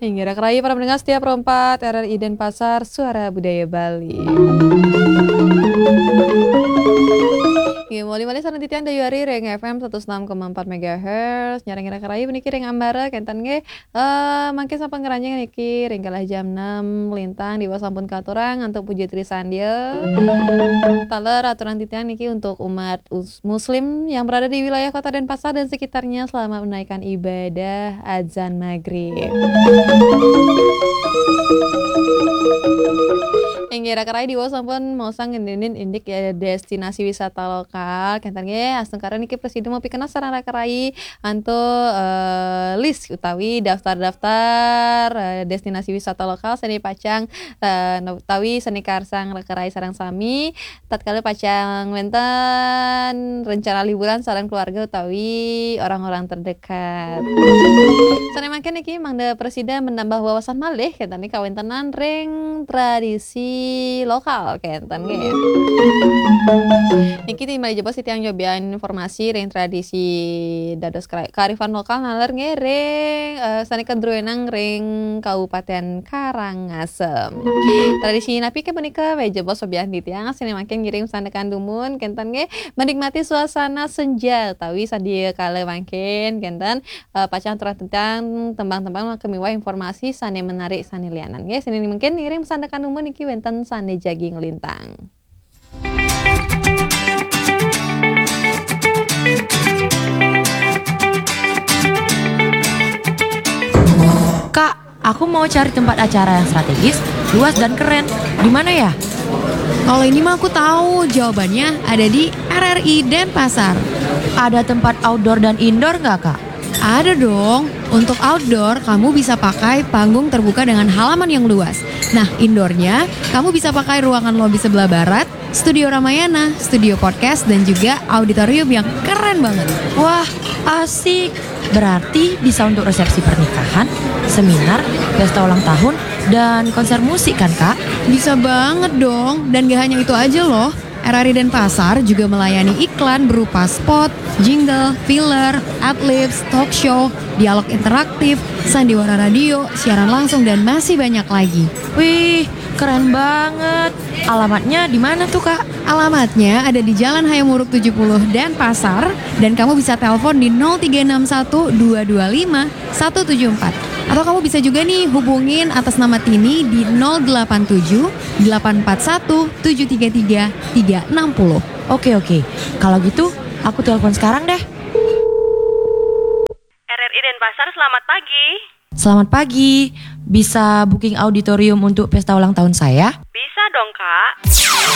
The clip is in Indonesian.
Hingga Rakraya para pendengar setiap perempat RRI Denpasar, Suara Budaya Bali. Mulai saran titian dayuari Reng FM 106,4 MHz nyareng Rakraya beniki Reng Ambara kentan ge mangke sampang ngeranjang niki Reng kalah jam 6 lintang di sampun katurang untuk puji trisan dia. Taler aturan titian niki untuk umat muslim yang berada di wilayah Kota Denpasar dan sekitarnya selama menaikkan ibadah azan maghrib. Enggera Rakraya di sampun mau sang ngendenin indik ya destinasi wisata lokal kentan ge astung karena niki presiden mau pikeun saran Rakraya antu list utawi daftar destinasi wisata lokal seni pacang utawi seni karsang Rakraya sareng sami tatkala pacang wenten rencana liburan sareng keluarga utawi orang-orang terdekat. Sane mangke niki mangda presiden menambah wawasan malih kentan niki kawentenan ring tradisi lokal kentan ge. Niki timbal jebos sitiang nyobian informasi ring tradisi dados kearifan lokal naler nge ring sani kedruenang ring Kabupaten Karangasem. Tradisi napi ke menika we jebos sobian titiang sini makin ngirim sandekan dumun kentan ge menikmati suasana senja utawi sadia kala mangkin kentan pacang turah tentang tembang-tembang kemiwah informasi sane menarik sane lianan ge sini mungkin ngirim sandekan dumun niki wenten sane jaging lintang. Kak, aku mau cari tempat acara yang strategis, luas dan keren. Di mana ya? Kalau ini mah aku tahu jawabannya ada di RRI Denpasar. Ada tempat outdoor dan indoor nggak, Kak? Ada dong. Untuk outdoor, kamu bisa pakai panggung terbuka dengan halaman yang luas. Nah, indoornya, kamu bisa pakai ruangan lobi sebelah barat, studio Ramayana, studio podcast, dan juga auditorium yang keren banget. Wah, asik. Berarti bisa untuk resepsi pernikahan, seminar, pesta ulang tahun, dan konser musik kan, Kak? Bisa banget dong. Dan gak hanya itu aja loh. RRI Denpasar juga melayani iklan berupa spot, jingle, filler, adlibs, talk show, dialog interaktif, sandiwara radio, siaran langsung, dan masih banyak lagi. Wih, keren banget. Alamatnya di mana tuh, Kak? Alamatnya ada di Jalan Hayamuruk 70 Denpasar dan kamu bisa telepon di 0361 225 174. Atau kamu bisa juga nih hubungin atas nama Tini di 087 841 733 360. Oke. Kalau gitu, aku telepon sekarang deh. RRI Denpasar, selamat pagi. Selamat pagi. Bisa booking auditorium untuk pesta ulang tahun saya? Bisa dong, Kak.